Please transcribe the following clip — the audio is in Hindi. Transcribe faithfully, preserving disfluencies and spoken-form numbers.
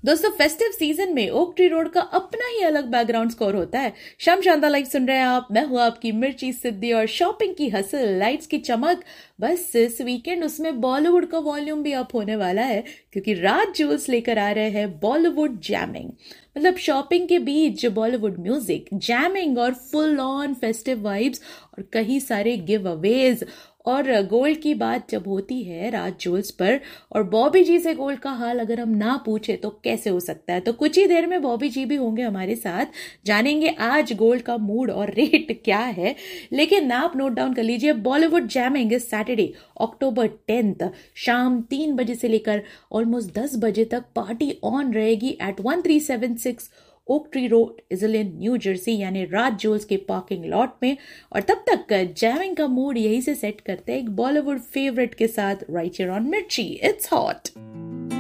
दोस्तों फेस्टिव सीजन में ओक ट्री रोड का अपना ही अलग बैकग्राउंड स्कोर होता है। शाम शानदार लाइव सुन रहे हैं आप, मैं हूं आपकी मिर्ची सिद्धि और शॉपिंग की हसल, लाइट्स की चमक। बस इस वीकेंड उसमें बॉलीवुड का वॉल्यूम भी अप होने वाला है क्योंकि राज ज्वेल्स लेकर आ रहे हैं बॉलीवुड जैमिंग। मतलब शॉपिंग के बीच बॉलीवुड म्यूजिक, जैमिंग और फुल ऑन फेस्टिव वाइब्स और कई सारे गिव अवेज। और गोल्ड की बात जब होती है राज ज्वेल्स पर और बॉबी जी से गोल्ड का हाल अगर हम ना पूछे तो कैसे हो सकता है। तो कुछ ही देर में बॉबी जी भी होंगे हमारे साथ, जानेंगे आज गोल्ड का मूड और रेट क्या है। लेकिन आप नोट डाउन कर लीजिए, बॉलीवुड जैमिंग इस सैटरडे अक्टूबर टेंथ शाम तीन बजे से लेकर ऑलमोस्ट दस बजे तक पार्टी ऑन रहेगी eight one three seven six oak tree road, इजलिन, new Jersey, यानी राज ज्वेल्स के पार्किंग लॉट में। और तब तक जैमिंग का मूड यही से सेट करते हैं एक बॉलीवुड फेवरेट के साथ, राइट हियर ऑन मिर्ची, इट्स हॉट।